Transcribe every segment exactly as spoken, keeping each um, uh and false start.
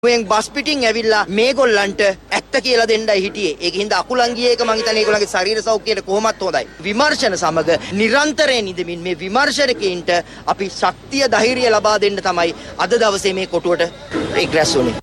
වෙන් බස් පිටින් ඇවිල්ලා මේගොල්ලන්ට ඇත්ත කියලා දෙන්නයි හිටියේ. ඒකින්ද අකුලන් ගියේ එක මං හිතන්නේ ඒගොල්ලන්ගේ ශරීර සෞඛ්‍යයට කොහොමත් හොඳයි. විමර්ශන සමග නිරන්තරයෙන් ඉඳමින් මේ විමර්ශකයින්ට අපි ශක්තිය ධෛර්යය ලබා දෙන්න තමයි අද දවසේ මේ කොටුවට රිග්‍රැස් වුනේ.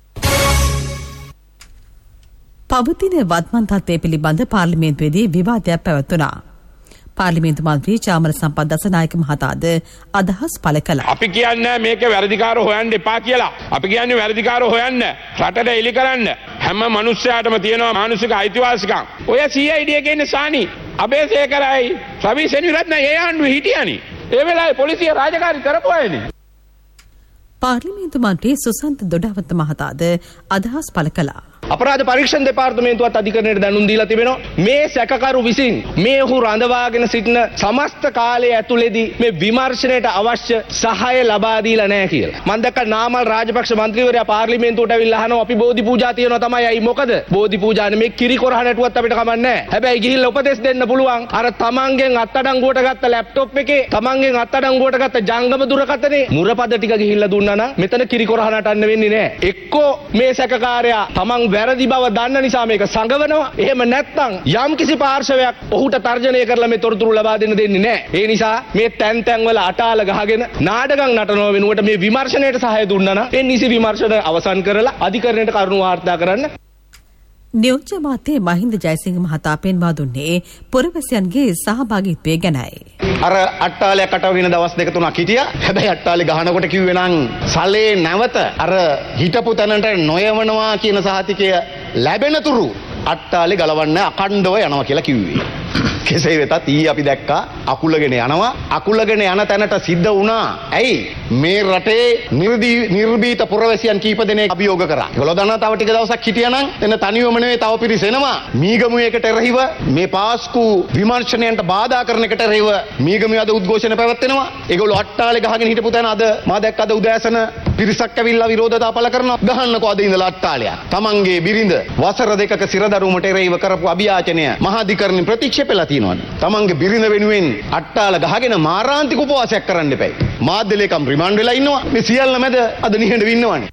පවතින වත්මන් තත්ත්වය පිළිබඳ පාර්ලිමේන්තුවේදී විවාදයක් පැවැත්වුණා. පාර්ලිමේන්තු මන්ත්‍රී චාමර සම්පත් දසනායක මහතාද අදහස් පළ කළා. අපි කියන්නේ මේක වැරදිකාරෝ හොයන්න එපා කියලා. අපි කියන්නේ වැරදිකාරෝ හොයන්න, රටට එලි කරන්න. හැම මිනිස්සයාටම තියෙනවා මානසික අයිතිවාසිකම්. ඔය සී අයි ඩී එකේ ඉන්න සානි, අබේසේකරයි, රවි සෙනවිරත්න ඒ ආණ්ඩුවේ හිටියානේ. ඒ වෙලාවේ පොලිසිය රාජකාරී කරපුවානේ. පාර්ලිමේන්තු මන්ත්‍රී සුසන්ත දොඩාවත මහතාද අදහස් පළ කළා. අපරාධ පරීක්ෂණ දෙපාර්තමේන්තුවත් අධිකරණයට දැනුම් දීලා තිබෙනවා. මේ සැකකරු විසින් මේ ඔහු රඳවාගෙන සිටින සමස්ත කාලය ඇතුළේදී මේ විමර්ශනයට අවශ්‍ය සහාය ලබා දීලා නැහැ කියලා. මම දැක්ක නාමල් රාජපක්ෂ මන්ත්‍රීවරයා පාර්ලිමේන්තුවට ඇවිල්ලා අහනවා අපි බෝධි පූජා තියනවා තමයි. අයි මොකද? බෝධි පූජානේ මේ කිරි කොරහ නැටුවත් අපිට කමක් නැහැ. හැබැයි ගිහිල්ලා උපදෙස් දෙන්න පුළුවන්. අර තමන්ගෙන් අත්අඩංගුවට ගත්ත ලැප්ටොප් එකේ තමන්ගෙන් අත්අඩංගුවට ගත්ත ජංගම දුරකථනේ මුරපද ටික ගිහිල්ලා දුන්නා නම් මෙතන කිරි කොරහ නටන්න වෙන්නේ නැහැ. එක්කෝ මේ සැකකාරයා තමන් වැරදි බව දන්න නිසා මේක සංගවනවා. එහෙම නැත්නම් යම් කිසි පාර්ශවයක් ඔහුට තර්ජනය කරලා මේ තොරතුරු ලබා දෙන්න දෙන්නේ නැහැ. ඒ නිසා මේ තැන් තැන් වල අටාල ගහගෙන නාටකම් නටනව වෙනුවට මේ විමර්ශනයට සහාය දුන්නා නම් ඒ නිසි විමර්ශන අවසන් කරලා අධිකරණයට කරුණු වාර්තා කරන්න. නියෝජ්‍ය මාත්‍ය මහින්ද ජයසිංහ මහතා පෙන්වා දුන්නේ පුරවැසියන්ගේ සහභාගීත්වය ගැනයි. අර අට්ටාලයක් අටවගෙන දවස් දෙක තුනක් හිටියා. හැබැයි අට්ටාලේ ගහනකොට කිව්වේ නම් සලේ නැවත අර හිටපු තැනට නොයවනවා කියන සහතිකය ලැබෙනතුරු අට්ටාලේ ගලවන්න අකණ්ඩව යනවා කියලා කිව්වේ. කෙසේ වෙතත් ඊ අපි දැක්කා අකුලගෙන යනවා. අකුලගෙන යන තැනට සිද්ධ වුණා. ඇයි? මේ රටේ නිර්භීත පුරවැසියන් කීප දෙනෙක් අභියෝග කරා. ඒගොල්ලෝ දන්නා තව ටික දවසක් හිටියානම් එන්න තනියම නෙවෙයි තව පිරිස එනවා. මීගමුවේකට එරෙහිව මේ පාස්කු විමර්ශනයන්ට බාධා කරන එකට එරෙහිව මීගමුවේ අද උද්ඝෝෂණ පැවැත්වෙනවා. ඒගොල්ලෝ අට්ටාලේ ගහගෙන හිටපු තැන අද මා දැක්ක අද උදෑසන පිරිසක් ඇවිල්ලා විරෝධතා පළ කරනවා. ගහන්නකෝ අද ඉඳලා අට්ටාලයක්. තමන්ගේ බිරිඳ වසර දෙකක සිරදරුමට එරෙහිව කරපු අභියාචනය මහාධිකරණයෙන් ප්‍රතික්ෂේපලා තියෙනවා. තමන්ගේ බිරිඳ වෙනුවෙන් අට්ටාල ගහගෙන මාරාන්තික උපවාසයක් කරන්න එපයි. මාධ්‍යලේකම් රිමාන්ඩ් වෙලා ඉන්නවා. මේ සියල්ල මැද අද නිහඬව ඉන්නවනේ.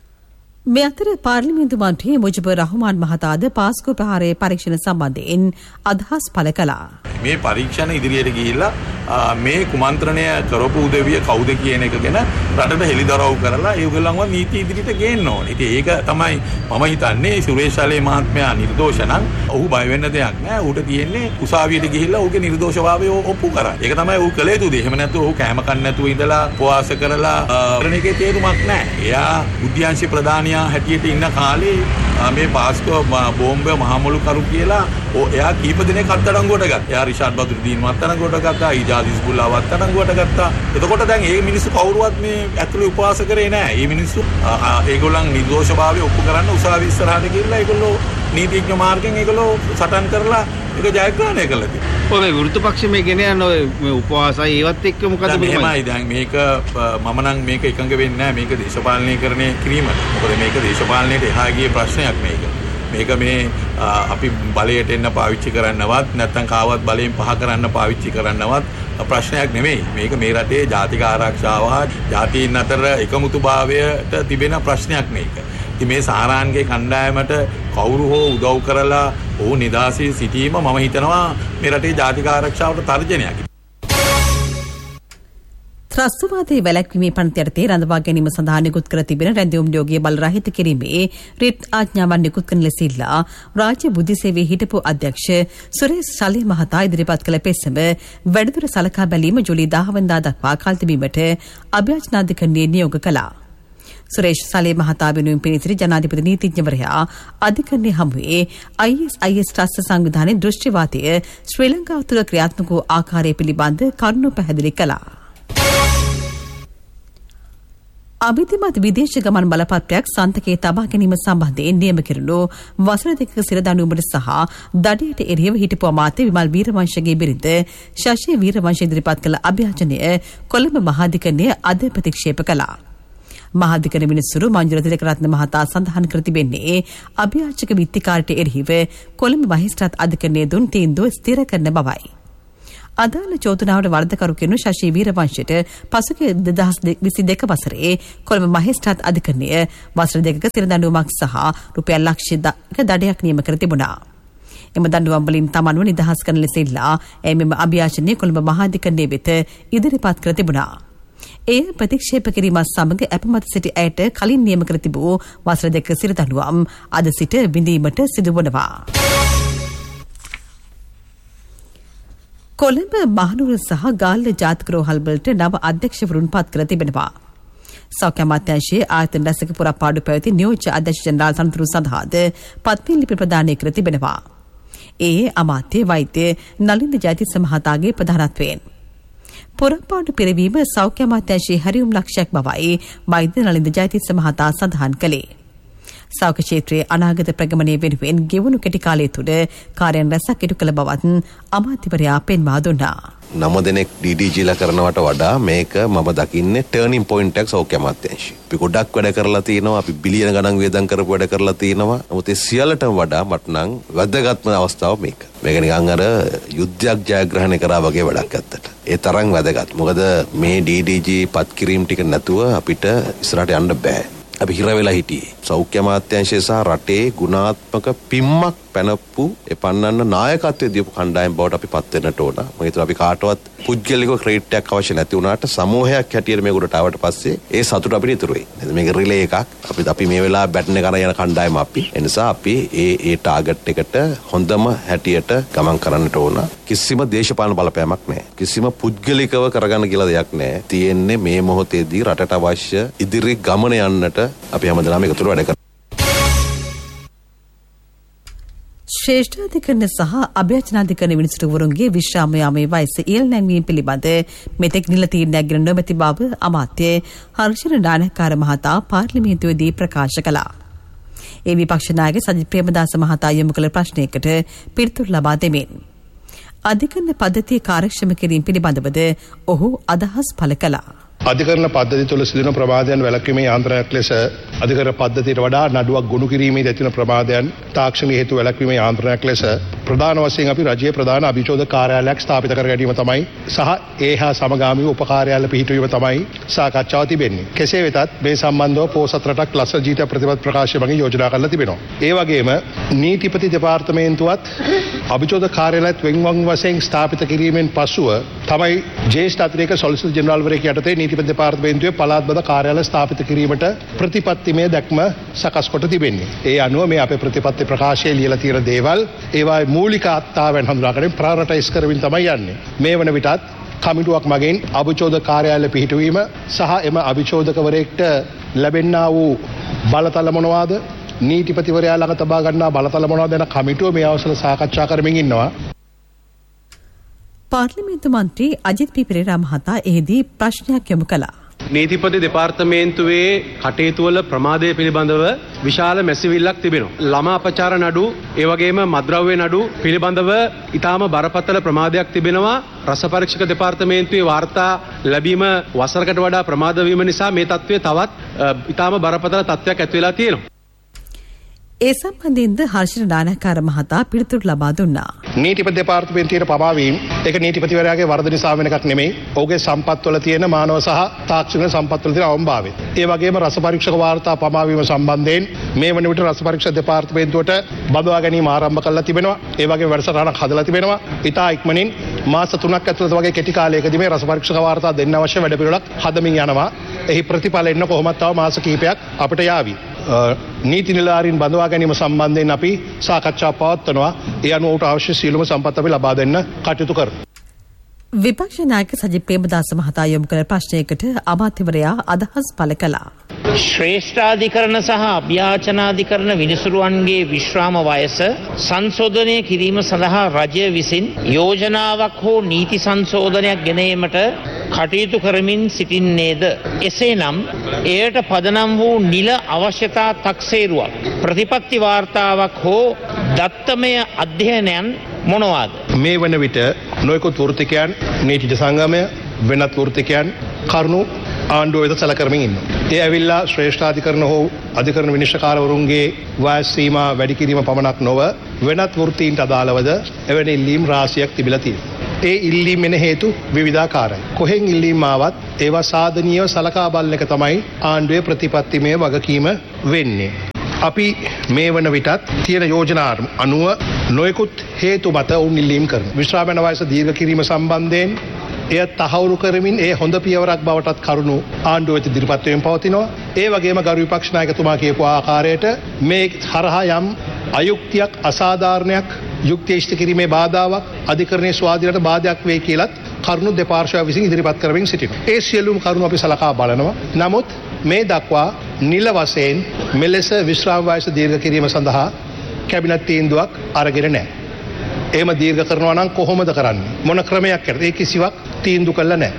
මේ අතර පාර්ලිමේන්තු මන්ත්‍රී මුජිබුර් රහමාන් මහතාද පාස්කු ප්‍රහාරයේ පරීක්ෂණ සම්බන්ධයෙන් අදහස් පළ කළා. මේ පරීක්ෂණ ඉදිරියට ගිහිල්ලා මේ කුමන්ත්‍රණය කරපු උදවිය කවුද කියන එක ගැන රටට හෙළිදරව් කරලා ඒගොල්ලන්ව නීති ඉදිරියට ගේන්න ඕනේ. ඉතින් ඒක තමයි මම හිතන්නේ සුරේෂ් සලේ මහත්මයා නිර්දෝෂ නම් ඔහු බය වෙන්න දෙයක් නැහැ. ඌට තියෙන්නේ උසාවියට ගිහිල්ලා ඌගේ නිර්දෝෂභාවය ඔප්පු කරන්න. ඒක තමයි ඌ කළ යුතු දේ. එහෙම නැත්නම් ඌ කැම කන්න නැතුව ඉඳලා උපවාස කරලා කරන එකේ තේරුමක් නැහැ. එයා උද්‍යාංශ ප්‍රධානියා හැටියට ඉන්න කාලේ මේ පාස්කෝ බෝම්බ මහමුළු කරු කියලා එයා කීප දෙනෙක් අත්අඩංගුවට ගත්තා. එයා රිෂාඩ් බදුරුදීන් අත්අඩංගුවට ගත්තා. ඊජාද් ඉස්බුල්ලා අත්අඩංගුවට ගත්තා. එතකොට දැන් මේ මිනිස්සු කවුරුවත් මේ ඇතුළේ උපවාස කරේ නැහැ. මේ මිනිස්සු ඒගොල්ලන් නිර්දෝෂභාවය ඔප්පු කරන්න උසාවි ඉස්සරහට ගිහිල්ලා ඒගොල්ලෝ නීතිඥ මාර්ගෙන් ඒගොල්ලෝ සටන් කරලා ඒක ජයග්‍රහණය කළා තියෙනවා. ඔය විරුද්ධ පක්ෂ මේ ගෙන යන ඔය මේ උපවාසයි ඒවත් එක්ක මොකද මෙහෙමයි දැන් මේක මම නම් මේක එකඟ වෙන්නේ නැහැ. මේක දේශපාලනීකරණය කිරීමට. මොකද මේක දේශපාලනයට එහා ගිය ප්‍රශ්නයක් මේක. මේක මේ අපි බලයට එන්න පාවිච්චි කරන්නවත් නැත්නම් කාවත් බලයෙන් පහ කරන්න පාවිච්චි කරන්නවත් ප්‍රශ්නයක් නෙමෙයි. මේක මේ රටේ ජාතික ආරක්ෂාව හා ජාතීන් අතර එකමුතුභාවයට තිබෙන ප්‍රශ්නයක් මේක. ඉතින් මේ සාරාන්ගේ කණ්ඩායමට කවුරු හෝ උදව් කරලා ඔහු නිදාසී සිටීම මම හිතනවා මේ රටේ ජාතික ආරක්ෂාවට තර්ජනයක්. ත්‍රස්තවාදී වැළැක්වීමේ පනත යටතේ රඳවා ගැනීම සඳහා නිකුත් කර තිබෙන රැඳවුම් නියෝගය බල රහිත කිරීමේ රිට් ආඥාවන් නිකුත් කරන ලෙස ඉල්ලා රාජ්‍ය බුද්ධි සේවයේ හිටපු අධ්‍යක්ෂ සුරේෂ් සලේ මහතා ඉදිරිපත් කළ පෙස්සම වැඩිදුර සලකා බැලීම ජූලි දහ වෙනිදා දක්වා කල් තිබීමට අභ්‍යර්ථනාධිකරණයේ නියෝග කළා. සුරේෂ් සලේ මහතා වෙනුවෙන් පිළිසිරි ජනාධිපති නීතිඥවරයා අධිකරණයේ හමුවේ අයි එස් අයි එස් ට්‍රස්ට් සංවිධානයේ දෘෂ්ටිවාදය ශ්‍රී ලංකාව තුළ ක්‍රියාත්මක වූ ආකාරය පිළිබඳ කරුණු පැහැදිලි කළා. අවිධිමත් විදේශ ගමන් බලපත්‍රයක් සන්තකයේ තබා ගැනීම සම්බන්ධයෙන් නියම කෙරුණු වසර දෙකක සිරදඬුවමට සහ දඩයට එරෙහිව හිටපු අමාත්‍ය විමල් වීරවංශගේ බිරිඳ ශෂී වීරවංශ ඉදිරිපත් කළ අභියාචනය කොළඹ මහාධිකරණය අද ප්‍රතික්ෂේප කළා. මහාධිකරණ විනිසුරු මංජුල තිලකරත්න මහතා සඳහන් කර තිබෙන්නේ අභියාචක විත්තිකාරට එරෙහිව කොළඹ මහේස්ත්‍රාත් අධිකරණයේ දුන් තීන්දුව ස්ථිර කරන බවයි. අදාළ චෝදනාවට වරදකරු කෙරෙනු ශශී වීරවංශයට පසුගිය දෙදහස් විසි දෙක වසරේ කොළඹ මහේස්ත්‍රාත් අධිකරණය වසර දෙකක සිර දඬුවමක් සහ රුපියල් ලක්ෂ ක දඩයක් නියම කර තිබුණා. එම දඬුවම් වලින් තමන්ව නිදහස් කරන ලෙස ඉල්ලා එය මෙම අභියාචනය කොළඹ මහාධිකරණය වෙත ඉදිරිපත් කර තිබුණා. එය ප්‍රතික්ෂේප කිරීමත් සමග අපමත සිටි ඇයට කලින් නියම කර තිබූ වසර දෙක සිර දඬුවම් අද සිට විඳීමට සිදුවනවා. කොළඹ මහනුවර සහ ගාල්ල ජාතික රෝහල්වලට නව අධ්‍යක්ෂවරුන් පත් කර තිබෙනවා. සෞඛ්‍ය අමාත්‍යාංශයේ ආයතන රැසක පුරපාඩු පැවති නියෝජ්‍ය අධ්‍යක්ෂ ජනරාල් සනතුරු සඳහාද පත්වීම් ලිපි ප්‍රදානය කර තිබෙනවා. ඒ අමාත්‍ය වෛද්‍ය නලින්ද ජයතිස්ස මහතාගේ ප්‍රධානත්වයෙන්. පුරපාඩු පිරවීම සෞඛ්‍ය අමාත්‍යාංශයේ හැරියුම් ලක්ෂයක් බවයි වෛද්‍ය නලින්ද ජයතිස්ස මහතා සඳහන් කළේ. සෞඛ්‍ය ක්ෂේත්‍රයේ අනාගත ප්‍රගමනය වෙනුවෙන් ගෙවුණු කෙටි කාලය තුළ කාර්යයන් රැසක් ඉටු කළ බවත් අමාත්‍යවරයා පෙන්වා දුන්නා. නම දෙනෙක් ඩී ඩී ජීලා කරනවට වඩා මේක මම දකින්නේ ටර්නින් පොයින්ට් එකක් සෞඛ්‍ය අමාත්‍යාංශයේ. අපි ගොඩක් වැඩ කරලා තියෙනවා, අපි බිලියන ගණන් වේදම් කරපු වැඩ කරලා තියෙනවා. නමුත් ඒ සියල්ලටම වඩා මට නම් වැදගත්ම අවස්ථාව මේක. මේක නිකන් අර යුද්ධයක් ජයග්‍රහණය කරා වගේ වැඩක් ඇත්තට. ඒ තරම් වැදගත්. මොකද මේ ඩී ඩී ජී පත් කිරීම ටික නැතුව අපිට ඉස්සරහට යන්න බෑ. අපි හිර වෙලා හිටියේ. සෞඛ්‍ය අමාත්‍යාංශය සහ රටේ ගුණාත්මක පිම්මක් පැනපු ඒ පන්නන්න නායකත්වයේ දීපු කණ්ඩායම් බවට අපි පත් වෙන්නට ඕන. මම හිතුවා අපි කාටවත් පුද්ගලික ක්‍රෙඩිට් එකක් අවශ්‍ය නැති වුණාට සමූහයක් හැටියට මේක උඩට ආවට පස්සේ ඒ සතුට අපිට ඉතුරු වෙයි. මේක රිලේ එකක්. අපි අපි මේ වෙලාව බැටන් එක අරන් යන කණ්ඩායම අපි. ඒ නිසා අපි ඒ ඒ ටාගට් එකට හොඳම හැටියට ගමන් කරන්නට ඕන. කිසිම දේශපාලන බලපෑමක් නැහැ. කිසිම පුද්ගලිකව කරගන්න කියලා දෙයක් නැහැ. තියෙන්නේ මේ මොහොතේදී රටට අවශ්‍ය ඉදිරි ගමන යන්නට අපි හැමදාම එකතුව වැඩ කරනවා. ශ්‍රේෂ්ඨාධිකරණ සහ අභ්‍යචනාධිකරණ විනිසුරුවරුන්ගේ විශ්‍රාම යාමේ වයස ඉහළ නැංවීම පිළිබඳ මෙතෙක් නිල තීරණයක් ගෙන නොමැති බව අමාත්‍ය හර්ෂණ නානකාර මහතා පාර්ලිමේන්තුවේදී ප්‍රකාශ කළා. ඒ විපක්ෂ නායක සජිත් ප්‍රේමදාස මහතා යොමු කළ ප්‍රශ්නයකට පිළිතුරු ලබා දෙමින් අධිකරණ පද්ධතිය කාර්යක්ෂම කිරීම පිළිබඳවද ඔහු අදහස් පළ කළා. අධිකරණ පද්ධතිය තුළ සිදුවන ප්‍රමාදයන් වැළැක්වීමේ යාන්ත්‍රණයක් ලෙස අධිකරණ පද්ධතියට වඩා නඩුවක් ගොනු කිරීමේදී ඇතිවන ප්‍රමාදයන් තාක්ෂණික හේතු වැළැක්වීමේ යාන්ත්‍රණයක් ලෙස ප්‍රධාන වශයෙන් අපි රජයේ ප්‍රධාන අභිචෝදක කාර්යාලයක් ස්ථාපිත කර ගැනීම තමයි සහ ඒ හා සමගාමීව උපකාර්යාල පිහිටුවීම තමයි සාකච්ඡාව තිබෙන්නේ. කෙසේ වෙතත් මේ සම්බන්ධව පොහොසත් රටක් ලස්සන ජීවිත ප්‍රතිපත්ති ප්‍රකාශය මගින් යෝජනා කරලා තිබෙනවා. ඒ වගේම නීතිපති දෙපාර්තමේන්තුවත් අභිචෝදක කාර්යාලයත් වෙන්වම් වශයෙන් ස්ථාපිත කිරීමෙන් පසුව තමයි ජ්‍යෙෂ්ඨ අතිරේක සොලිසිටර් ජෙනරාල්වරයෙක් යටතේ නීතිපති දෙපාර්තමේන්තුවේ පළාත්බද කාර්යාල ස්ථාපිත කිරීමට ප්‍රතිපත්තිමය දැක්ම සකස් කොට තිබෙන්නේ. ඒ අනුව මේ අපේ ප්‍රතිපත්ති ප්‍රකාශයේ ලියලා තියෙන දේවල් ඒවායේ මූලික අත්තාවෙන් හඳුනාගෙන ප්‍රායෝරිටයිස් කරමින් තමයි යන්නේ. මේ වන විටත් කමිටුවක් මගින් අභිචෝදක කාර්යාලය පිහිටුවීම සහ එම අභිචෝදකවරයෙක්ට ලැබෙන්නා වූ බලතල මොනවාද, නීතිපතිවරයා ළඟ තබා ගන්නා බලතල මොනවාද යන කමිටුව මේ අවසර සාකච්ඡා කරමින් ඉන්නවා. පාර්ලිමේන්තු මන්ත්‍රී අජිත් පී පෙරේරා මහතා එහිදී ප්‍රශ්නයක් යොමු කළා. නීතිපති දෙපාර්තමේන්තුවේ කටයුතුවල ප්‍රමාදය පිළිබඳව විශාල මැසිවිල්ලක් තිබෙනවා. ළමා අපචාර නඩු, ඒ වගේම මද්ද්‍රව්‍ය නඩු පිළිබඳව ඊටාම බරපතල ප්‍රමාදයක් තිබෙනවා. රස පරීක්ෂක දෙපාර්තමේන්තුවේ වාර්තා ලැබීම වසරකට වඩා ප්‍රමාද වීම නිසා මේ තත්ත්වය තවත් ඊටාම බරපතල තත්ත්වයක් ඇති වෙලා තියෙනවා. ඒ සම්බන්ධයෙන්ද හර්ෂණ නානකාර මහතා පිළිතුරු ලබා දුන්නා. නීතිපති දෙපාර්තමේන්තුවේ පමාවීම ඒක නීතිපතිවරයාගේ වරද නිසා වෙන එකක් නෙමෙයි. ඔහුගේ සම්පත්වල තියෙන මානව සහ තාක්ෂණික සම්පත්වල තියෙන අවම්භාවය. ඒ වගේම රස පරීක්ෂක වාර්තා පමාවීම සම්බන්ධයෙන් මේ වන විට රස පරීක්ෂක දෙපාර්තමේන්තුවට බඳවා ගැනීම ආරම්භ කරලා තිබෙනවා. ඒ වගේම වැඩසටහනක් හදලා තිබෙනවා. ඉතා ඉක්මනින් මාස තුනක් ඇතුළත වගේ කෙටි කාලයකදී මේ රස පරීක්ෂක වාර්තා දෙන්න අවශ්‍ය වැඩ පිළිවෙලක් හදමින් යනවා. එහි ප්‍රතිඵල එන්න කොහොමත් තව මාස කිහිපයක් අපිට යාවි. නීති නිලධාරීන් බඳවා ගැනීම සම්බන්ධයෙන් අපි සාකච්ඡා පවත්වනවා. ඒ අනුව උට අවශ්‍ය සියලුම සම්පත් අපි ලබා දෙන්න කටයුතු කරමු. විපක්ෂ නායක සජිත් ප්‍රේමදාස මහතා යොමු කළ ප්‍රශ්නයකට අමාත්‍යවරයා අදහස් පළ කළා. ශ්‍රේෂ්ඨාධිකරණ සහ අභ්‍යාචනාධිකරණ විනිසුරුවන්ගේ විශ්‍රාම වයස සංශෝධනය කිරීම සඳහා රජය විසින් යෝජනාවක් හෝ නීති සංශෝධනයක් ගෙනීමට කටයුතු කරමින් සිටින්නේද? එසේනම් එයට පදනම් වූ නිල අවශ්‍යතා තක්සේරුවක්, ප්‍රතිපත්ති වාර්තාවක් හෝ දත්තමය අධ්‍යයනයන් මොනවාද? මේ වන විට නොයෙකුත් වෘත්තිකයන්, නීතිඥ සංගමය, වෙනත් වෘත්තිකයන් කරුණු ආණ්ඩුව වෙත සැලකරමින් ඉන්නවා. ඒ ඇවිල්ලා ශ්‍රේෂ්ඨාධිකරණ හෝ අධිකරණ විනිශ්චයකාරවරුන්ගේ වයස් සීමා වැඩි කිරීම පමණක් නොව වෙනත් වෘත්තීන්ට අදාළවද එවැනි ඉල්ලීම් රාශියක් තිබිලා තියෙනවා. ඒ ඉල්ලීම් එන හේතු විවිධාකාරයි. කොහෙන් ඉල්ලීම් ආවත් ඒවා සාධනීයව සලකා බලන එක තමයි ආණ්ඩුවේ ප්‍රතිපත්තිමය වගකීම වෙන්නේ. අපි මේ වන විටත් තියෙන යෝජනා අනුව නොයෙකුත් හේතු මත උන් ඉල්ලීම් කරනවා. විශ්‍රාමන වයස දීර්ඝ කිරීම සම්බන්ධයෙන් එය තහවුරු කරමින් ඒ හොඳ පියවරක් බවටත් කරුණු ආණ්ඩුව වෙත ඉදිරිපත් වෙමින් පවතිනවා. ඒ වගේම ගරු විපක්ෂ நாயකතුමා කියපු ආකාරයට මේ හරහා යම් අයුක්තියක් අසාධාරණයක් යුක්තිය ඉෂ්ට කිරීමේ බාධාවක් අධිකරණයේ ස්වාධීනයට බාධායක් වේ කියලත් කරුණු දෙපාර්ශ්වය විසින් ඉදිරිපත් කරමින් සිටිනවා. ඒ සියලුම කරුණු අපි සලකා බලනවා. නමුත් මේ දක්වා නිල වශයෙන් මෙලෙස විශ්‍රාම වයස දීර්ඝ කිරීම සඳහා කැබිනට් තීන්දුවක් අරගෙන නැහැ. එහෙම දීර්ඝ කරනවා නම් කොහොමද කරන්නේ? මොන ක්‍රමයක් කරද? ඒ කිසිවක් තීන්දුව කළා නැහැ.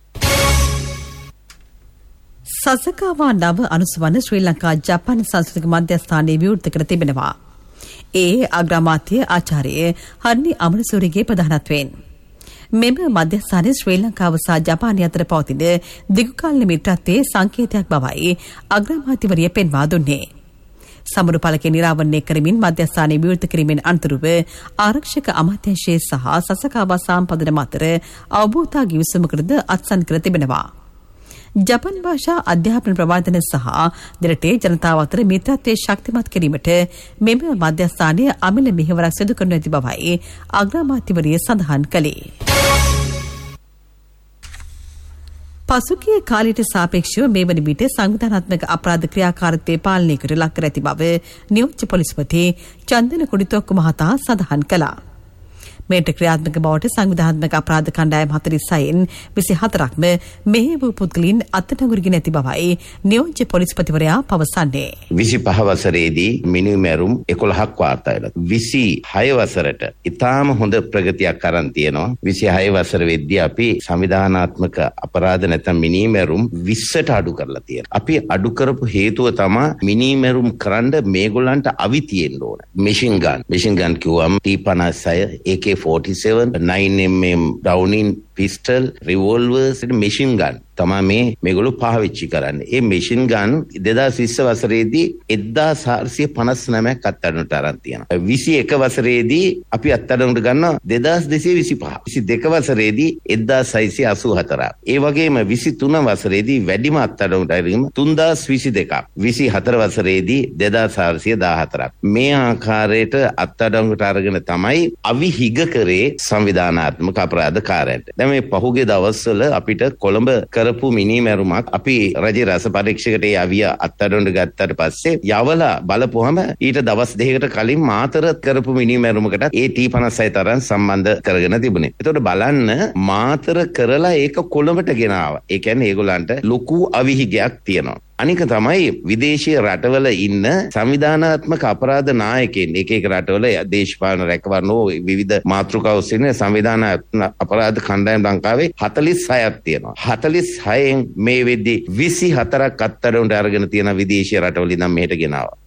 සසකාවා නව අනුසවන ශ්‍රී ලංකා ජපාන සංස්කෘතික මධ්‍යස්ථානයේ විවෘත කර තිබෙනවා. ඒ අග්‍රාමාත්‍ය ආචාර්ය හර්නි අමරසූරිගේ ප්‍රධානත්වයෙන් මෙම මධ්‍යස්ථානයේ ශ්‍රී ලංකාව සහ ජපානය අතර පවතින දිගුකාලීන මිත්‍රත්වයේ සංකේතයක් බවයි අග්‍රාමාත්‍යවරිය පෙන්වා දුන්නේ. සමුරු පළකේ නිරාවරණය කරමින් මධ්‍යස්ථානයේ විවෘත කිරීමෙන් අනතුරුව ආරක්ෂක අමාත්‍යාංශයේ සහ සසකාවා සාම්පදනම අතර අවබෝධතා ගිවිසුමකටද අත්සන් කර තිබෙනවා. ජපන් භාෂා අධ්‍යාපන ප්‍රවර්ධන සහ දෙරටේ ජනතාව අතර මිත්‍රත්වයේ ශක්තිමත් කිරීමට මෙම මධ්‍යස්ථානයේ අමිල මෙහෙවරක් සිදු කරනු ඇති බවයි අග්‍රාමාත්‍යවරිය සඳහන් කළේ. පසුගිය කාලයට සාපේක්ෂව මේ වන විට සංවිධානාත්මක අපරාධ ක්‍රියාකාරීත්වයේ පාලනයකට ලක් කර ඇති බව නියෝජ්‍ය පොලිස්පති චන්දන කුඩිතොක්ක මහතා සඳහන් කළා. මේට ක්‍රියාත්මක බවට සංවිධානාත්මක අපරාධ කණ්ඩායම් හතළිස් හයෙන් විසිහතරක්ම මෙහෙය වූ පුද්ගලයන් අත්අඩංගුවගෙන ඇති බවයි නියෝජ්‍ය පොලිස්පතිවරයා පවසන්නේ. විසිපහ වසරේදී මිනිමැරුම් එකොළහක් වාර්තා වෙලා. විසිහය වසරට ඉතාම හොඳ ප්‍රගතියක් අරන් තියෙනවා. විසිහය වසර වෙද්දී අපි සංවිධානාත්මක අපරාධ නැත්නම් මිනිමැරුම් විස්සට අඩු කරලා තියෙනවා. අපි අඩු කරපු හේතුව තමයි මිනිමැරුම් කරන්න මේගොල්ලන්ට අවි තියෙන්න ඕන. මැෂින් ගන්. මැෂින් ගන් කිව්වම ටී පනස් හය A K forty-seven, nine millimeter Browning pistol, revolvers, machine gun. තමයි මේ මේගොල්ලෝ පාවිච්චි කරන්නේ. ඒ මැෂින් ගන් දෙදාස් විස්ස වසරේදී එක්දාස් හාරසිය පනස් නවයක් අත්අඩංගුවට අරන් තියෙනවා. විසිඑක වසරේදී අපි අත්අඩංගුවට ගන්නවා දෙදාස් දෙසිය විසිපහ. විසිදෙක වසරේදී එක්දාස් හයසිය අසූ හතරක්. ඒ වගේම විසිතුන වසරේදී වැඩිම අත්අඩංගුවට අරීම තුන්දාස් විසිදෙකක්. විසිහතර වසරේදී දෙදාස් හාරසිය දාහතරක්. මේ ආකාරයට අත්අඩංගුවට අරගෙන තමයි අවි හිග කරේ සංවිධානාත්මක අපරාධ කාර්යයන්ට. දැන් මේ පහුගිය දවස්වල අපිට කොළඹ කරපු මිනිමැරුමක් අපි රජයේ රස පරීක්ෂකයට ඒ අවිය අත්අඩංගුවට ගත්තට පස්සේ යවලා බලපුවම ඊට දවස් දෙකකට කලින් මාතර කරපු මිනිමැරුමකට ඒ ටී පනස් හය තරම් සම්බන්ධ කරගෙන තිබුණේ. එතකොට බලන්න මාතර කරලා ඒක කොළඹට ගෙනාවා. ඒ කියන්නේ ඒගොල්ලන්ට ලොකු අවිහිගයක් තියෙනවා. අනික තමයි විදේශීය රටවල ඉන්න සංවිධානාත්මක අපරාධ නායකයන් එක එක රටවල දේශපාලන රැකවරණෝ විවිධ මාතෘකා ඔස්සේ සංවිධානාත්මක අපරාධ කණ්ඩායම් ලංකාවේ හතළිස් හයක් තියෙනවා. හතළිස් හයෙන් මේ වෙද්දී විසිහතරක් අත්අඩංගුවට අරගෙන තියෙන විදේශීය රටවල ඉඳන් මෙහෙට ගෙනාවා.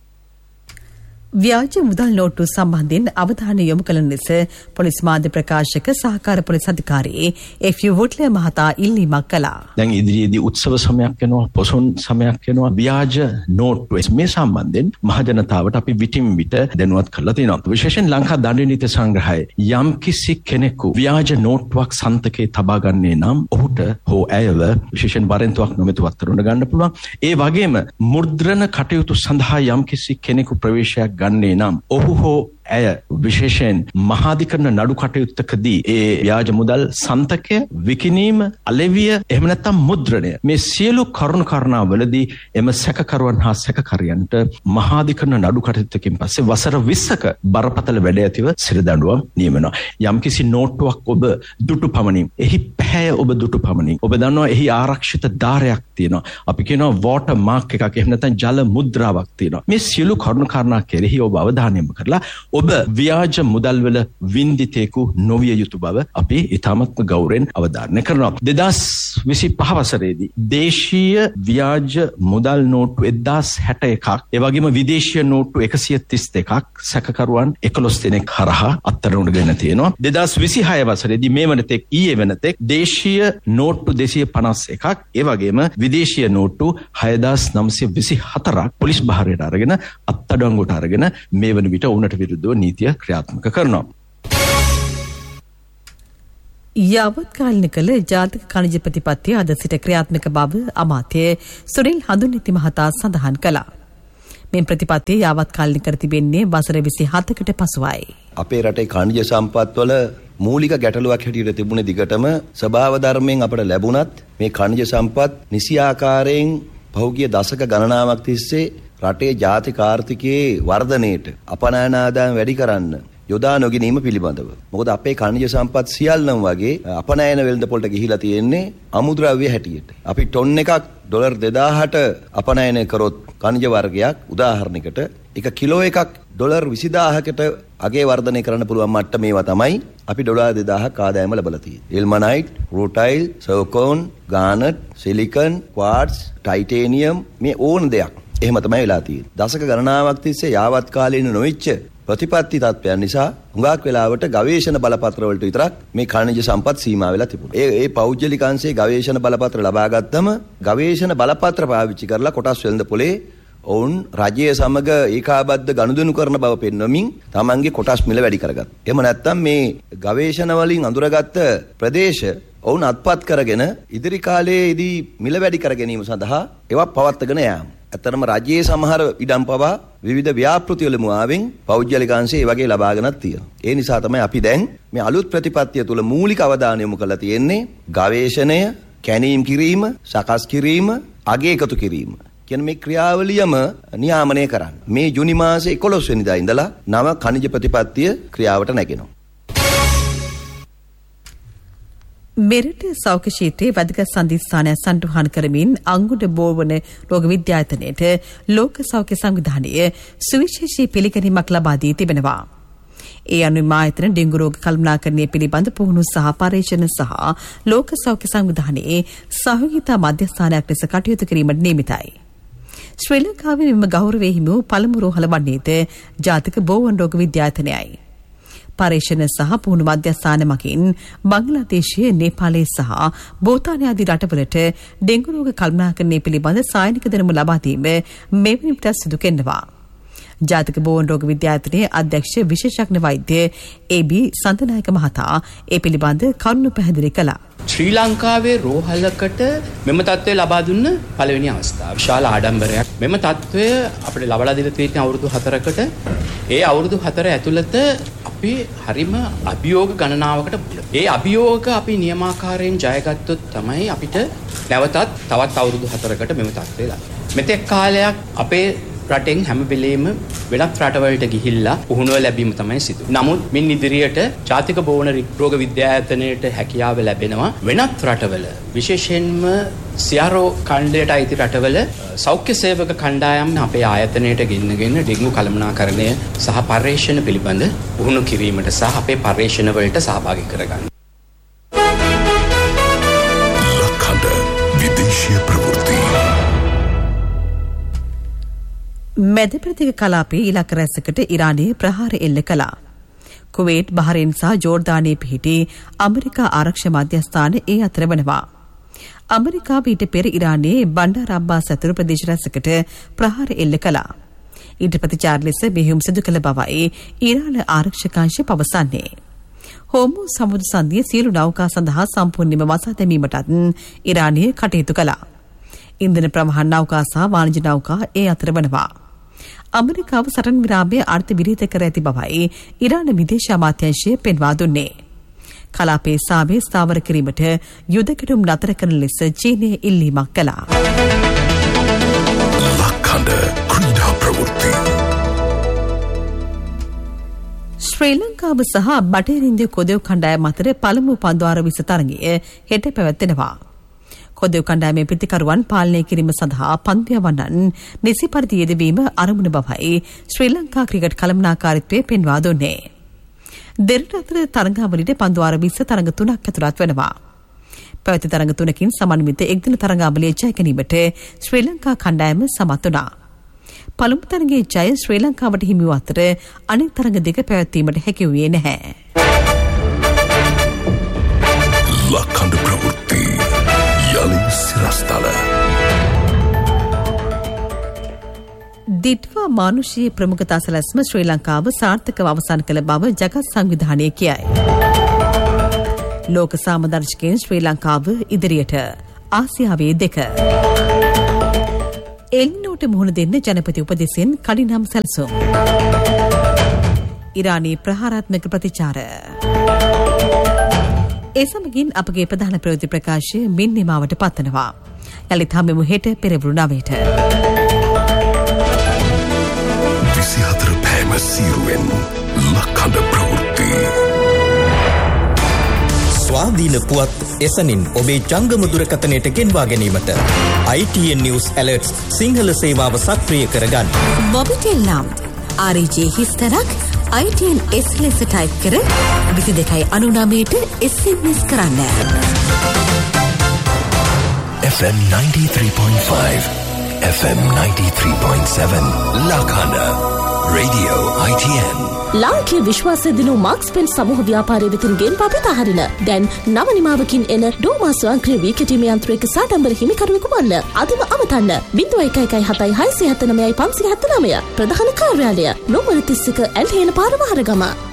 ව්‍යාජ මුදල් නෝට්ටු සම්බන්ධයෙන් අවධානය යොමු කළ ලෙස පොලිස් මාධ්‍ය ප්‍රකාශක සහකාර පොලිස් අධිකාරී එෆ් යූ වොට්ලර් මහතා ඉල්ලීමක් කළා. දැන් ඉදිරියේදී උත්සව සමයක් වෙනවා, පොසොන් සමයක් වෙනවා. ව්‍යාජ නෝට්ටු මේ සම්බන්ධයෙන් මහජනතාවට අපි විටින් විට දැනුවත් කරලා තියෙනවා. විශේෂයෙන් ලංකා දඬු නීති සංග්‍රහයේ යම් කිසි කෙනෙකු ව්‍යාජ නෝට්ටුවක් සන්තකේ තබා ගන්නේ නම් ඔහුට හෝ ඇයව විශේෂයෙන් වරෙන්තුවක් නොමැතිව අත්අඩංගුවට ගන්න පුළුවන්. ඒ වගේම මුද්‍රණ කටයුතු සඳහා යම් කිසි කෙනෙකු ප්‍රවේශයක් ගන්නේ නම් ඔහු හෝ ඇය විශේෂයෙන් මහාධිකරණ නඩු කටයුත්තකදී ඒ ව්‍යාජ මුදල් සන්තකය, විකිණීම, අලෙවිය, එහෙම නැත්නම් මුද්‍රණය මේ සියලු කරුණු කාරණාවලදී එම සැකකරුවන් හා සැකකාරයන්ට මහාධිකරණ නඩු කටයුත්තකින් පස්සේ වසර විස්සක බරපතල වැඩ ඇතිව සිරදඬුවම් නියමනවා. යම්කිසි නෝට්ටුවක් ඔබ දුටු පමණින්, එහි පැහැය ඔබ දුටු පමණින්, ඔබ දන්නවා එහි ආරක්ෂිත ධාරයක් තියෙනවා. අපි කියනවා වෝටර් මාක් එකක්, එහෙම නැත්නම් ජල මුද්‍රාවක් තියෙනවා. මේ සියලු කරුණු කාරණා කෙරෙහි ඔබ අවධානය යොමු කරලා ඔබ ව්‍යාජ මුදල්වල වින්දිතේකු නොවිය යුතු බව අපි ඉතාමත්ම ගෞරවයෙන් අවධාරණය කරනවා. දෙදාස් විසිපහ වසරේදී දේශීය ව්‍යාජ මුදල් නෝට්ටු එක්දාස් හැට එකක්, ඒ වගේම විදේශීය නෝට්ටු එකසිය තිස් දෙකක් සැකකරුවන් එකොළොස් දෙනෙක් හරහා අත්අඩංගුවට ගෙන තියෙනවා. දෙදාස් විසිහය වසරේදී මේ වනතෙක් ඊයේ වනතෙක් දේශීය නෝට්ටු දෙසිය පනස් එකක්, ඒ වගේම විදේශීය නෝට්ටු හයදාස් නවසිය විසිහතරක් පොලිස් භාරයට අරගෙන අත්අඩංගුවට අරගෙන මේ වන විට ඔවුන්ට විරුද්ධව නීතිය ක්‍රියාත්මක කරනවා. යාවත්කාලින කළ ජාතික ඛනිජ ප්‍රතිපත්තිය අද සිට ක්‍රියාත්මක බව අමාත්‍ය සුනිල් හඳුන්නිති මහතා සඳහන් කළා. මේ ප්‍රතිපත්තිය යාවත්කාලින කර තිබෙන්නේ වසර විසිහතකට පසුවයි. අපේ රටේ ඛනිජ සම්පත්වල මූලික ගැටලුවක් හැටියට තිබුණේ දිගටම ස්වභාව ධර්මයෙන් අපට ලැබුණත් මේ ඛනිජ සම්පත් නිසි ආකාරයෙන් පහුගිය දශක ගණනාවක් තිස්සේ රටේ ජාතික ආර්ථිකයේ වර්ධනයට අපනයන ආදායම් වැඩි කරන්න යොදා නොගැනීම පිළිබඳව. මොකද අපේ ඛනිජ සම්පත් සියල්ලම වගේ අපනයන වෙළඳපොළට ගිහිලා තියෙන්නේ අමුද්‍රව්‍ය හැටියට. අපි ටොන් එකක් ඩොලර් දෙදාහට අපනයනය කරොත් ඛනිජ වර්ගයක් උදාහරණයකට එක කිලෝ එකක් ඩොලර් විසිදාහකට අගේ වර්ධනය කරන්න පුළුවන් මට්ටමේවා තමයි අපි ඩොලර් දෙදාහක් ආදායම ලැබලා තියෙන්නේ. ඉල්මනයිට්, රූටයිල්, සර්කෝන්, ගානට්, සිලිකන්, ක්වාඩ්ස්, ටයිටේනියම් මේ ඕන දෙයක්. එහෙම තමයි වෙලා තියෙන්නේ. දශක ගණනාවක් තිස්සේ යාවත් කාලීන නොවිච්ච ප්‍රතිපත්ති තත්ත්වයන් නිසා හුඟක් වෙලාවට ගවේෂණ බලපත්‍ර වලට විතරක් මේ ඛනිජ සම්පත් සීමා වෙලා තිබුණා. ඒ ඒ පෞද්ගලික අංශයේ ගවේෂණ බලපත්‍ර ලබා ගත්තම ගවේෂණ බලපත්‍ර පාවිච්චි කරලා කොටස් වෙළඳපොලේ ඔවුන් රජය සමග ඒකාබද්ධ ගනුදෙනු කරන බව පෙන්වමින් තමන්ගේ කොටස් මිල වැඩි කරගත්තා. එහෙම නැත්නම් මේ ගවේෂණ වලින් අඳුරගත්ත ප්‍රදේශ ඔවුන් අත්පත් කරගෙන ඉදිරි කාලයේදී මිල වැඩි කර ගැනීම සඳහා ඒවා පවත්වාගෙන යාම. ඇත්තටම රජයේ සමහර ඉඩම් පවා විවිධ ව්‍යාපෘති වල මුවාවෙන් පෞද්ගලික අංශයේ ඒ වගේ ලබාගෙනත් තියෙනවා. ඒ නිසා තමයි අපි දැන් මේ අලුත් ප්‍රතිපත්තිය තුළ මූලික අවධානය යොමු කරලා තියෙන්නේ ගවේෂණය, කැණීම් කිරීම, සකස් කිරීම, අගය එකතු කිරීම කියන මේ ක්‍රියාවලියම නියාමනය කරන්න. මේ ජූනි මාසේ එකොළොස් වෙනිදා ඉඳලා නව ඛනිජ ප්‍රතිපත්තිය ක්‍රියාවට නැගෙනවා. මෙරට සෞඛ්‍ය ක්ෂේත්‍රයේ වැදගත් සංදිස්ථානයක් සම්පූර්ණ කරමින් අංගුඩ බෝවන රෝග විද්‍යායතනයට ලෝක සෞඛ්‍ය සංවිධානය සුවිශේෂී පිළිගැනීමක් ලබා දී තිබෙනවා. ඒ අනුව ආයතන ඩෙංගු රෝග කළමනාකරණය පිළිබඳ පුහුණු සහ පරීක්ෂණ සහ ලෝක සෞඛ්‍ය සංවිධානයේ සහයෝගිතා මධ්‍යස්ථානයක් ලෙස කටයුතු කිරීමට නියමිතයි. ශ්‍රී ලංකාවේ මෙම ගෞරවය හිමි වූ පළමු රෝහල වන්නේද ජාතික බෝවන් රෝග විද්‍යායතනයයි. පරීක්ෂණ සහ පුහුණු මධ්‍යස්ථාන මගින් බංග්ලාදේශය, නේපාලය සහ බෝතානය ආදී රටවලට ඩෙංගු රෝග කළමනාකරණය පිළිබඳ සායනික දැනුම ලබා දීම මෙවැනි පිටස් සිදු කෙරෙනවා. ජාතික බෝවන් රෝග විද්‍යායතනයේ අධ්‍යක්ෂ විශේෂඥ වෛද්‍ය ඒ.බී. සන්තනායක මහතා ඒ පිළිබඳ කරුණු පැහැදිලි කළා. ශ්‍රී ලංකාවේ රෝහලකට මෙම තත්ත්වය ලබා දුන්න පළවෙනි අවස්ථාව. විශාල ආඩම්බරයක්. මෙම තත්ත්වය අපිට ලබා දීලා තියෙන අවුරුදු හතරකට ඒ අවුරුදු හතර ඇතුළත අපි හරිම අභියෝග ගණනාවකට ඒ අභියෝග අපි නියමාකාරයෙන් ජයගත්තොත් තමයි අපිට නැවතත් තවත් අවුරුදු හතරකට මෙම තත්ත්වය ලබන්නේ. මෙතෙක් කාලයක් අපේ රටෙන් හැම වෙලේම වෙනත් රටවලට ගිහිල්ලා පුහුණුව ලැබීම තමයි සිදු. නමුත් මින් ඉදිරියට ජාතික බෝවන රෝග විද්‍යායතනයට හැකියාව ලැබෙනවා වෙනත් රටවල විශේෂයෙන්ම සියාරෝ ඛණ්ඩයට අයිති රටවල සෞඛ්‍ය සේවක කණ්ඩායම් අපේ ආයතනයට ගෙන්නගෙන ඩෙංගු කළමනාකරණය සහ පර්යේෂණ පිළිබඳ පුහුණු කිරීමට සහ අපේ පර්යේෂණ වලට සහභාගී කරගන්න. ලක්හඬ විදේශීය ප්‍රවෘත්ති මැද ප්‍රතික කලාපයේ ඉලක්ක රැසකට ඉරානයේ ප්‍රහාර එල්ල කළා. කුවේට්, බහරේන් සහ ජෝර්දානයේ පිහිටි ඇමරිකා ආරක්ෂක මධ්‍යස්ථාන ඒ අතර වනවා. ඇමරිකාව ඊට පෙර ඉරානයේ බණ්ඩාර අබ්බාස් ඇතුළු ප්‍රදේශ රැසකට ප්‍රහාර එල්ල කළා. ඊට ප්‍රතිචාර ලෙස මෙහෙයුම් සිදු කළ බවයි ඉරාන ආරක්ෂකාංශය පවසන්නේ. හෝමු සමුද්‍ර සංධියේ සියලු නෞකා සඳහා සම්පූර්ණයෙන්ම වසා දැමීමටත් ඉරානය කටයුතු කළා. ඉන්ධන ප්‍රවාහන නෞකා සහ වාණිජ නෞකා ඒ අතර වනවා. ඇමරිකාව සටන් විරාමයේ අර්ථ විරහිත කර ඇති බවයි ඉරාන විදේශ අමාත්‍යාංශය පෙන්වා දුන්නේ. කලාපයේ සාමය ස්ථාවර කිරීමට යුද කෙටුම් නතර කරන ලෙස චීනය ඉල්ලීමක් කළා. ලක්හඬ ක්‍රීඩා ප්‍රවෘත්ති ශ්‍රී ලංකාව සහ බටහිර ඉන්දිය කොදෙව් කණ්ඩායම අතර පළමු පන්දුවාර විස තරගය හෙට පැවැත්වෙනවා. කොදෙව් කණ්ඩායමේ පිතිකරුවන් පාලනය කිරීම සඳහා පන්දු යවන්නන් නිසි පරිදි යෙදවීම අරමුණ බවයි ශ්‍රී ලංකා ක්‍රිකට් කළමනාකාරීත්වය පෙන්වා දුන්නේ. දෙරට අතර තරඟාවලියට පන්දුවාර විස්ස තරඟ තුනක් ඇතුළත් වෙනවා. පැවති තරඟ තුනකින් සමන්විත එක්දින තරඟාවලිය ජය ගැනීමට ශ්‍රී ලංකා කණ්ඩායම සමත් වුණා. පළමු තරඟයේ ජය ශ්‍රී ලංකාවට හිමි වූ අතර අනෙක් තරඟ දෙක පැවැත්වීමට හැකි වූයේ නැහැ. ලක්හඬ ප්‍රවෘත්ති යලි සිරස්තල දිට්වා මානුෂීය ප්‍රමුඛතා සැලැස්ම ශ්‍රී ලංකාව සාර්ථකව අවසන් කළ බව ජගත් සංවිධානය කියයි. ලෝක සාමදර්ශකයෙන් ශ්‍රී ලංකාව ඉදිරියට ආසියාවේ දෙක. එල්නෝට මුහුණ දෙන්න ජනපති උපදෙසෙන් කඩිනම් සැලසුම්. ඉරානයේ ප්‍රහාරාත්මක ප්‍රතිචාර. ඒ සමගින් අපගේ ප්‍රධාන ප්‍රවෘත්ති ප්‍රකාශය මින් නිමාවට පත්වනවා. යළිත් හමුවෙමු හෙට පෙරවරු නවයට. විසිහතර පෑම සීරුවෙන් ලක්කඩ ප්‍රවෘත්ති. ස්වාධීන පුවත් එසනින් ඔබේ ජංගම දුරකථනයට ගෙන්වා ගැනීමට I T N News Alerts Sinhala සේවාව සක්‍රිය කරගන්න. මොබිටෙල් නම් R E J හිස්තරක් I T N S ලෙස ටයිප් කර විසි දෙකයි අනුනවයට S M S කරන්න. F M ninety-three point five, F M ninety-three point seven, Lakanda, Radio I T N. ලාංකීය විශ්වාසය දිනු මාක්ස් පෙන් සමූහ ව්‍යාපාරයේ වෙතින් ගෙන් පාපිත හරින දැන් නව නිමාවකින් එන ඩෝමා ස්වයංක්‍රීය වී කැටීමේ යන්ත්‍රයක සාඩම්බර හිමිකරුවෙකු වන්න අදම අමතන්න ज़ीरो एक एक सात छह सात नौ पाँच सात नौ प्रधाන කාර්යාලය නෝමර තිස් එක ඇල්හේන පාර වහරගම